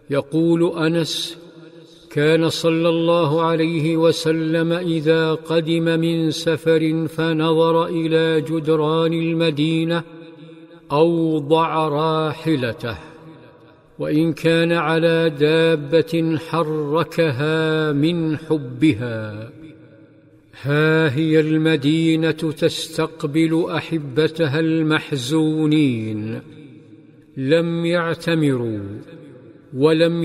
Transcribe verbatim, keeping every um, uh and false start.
يقول أنس: كان صلى الله عليه وسلم إذا قدم من سفر فنظر إلى جدران المدينة أوضع راحلته، وإن كان على دابة حركها من حبها. ها هي المدينة تستقبل أحبتها المحزونين، لم يعتمروا ولم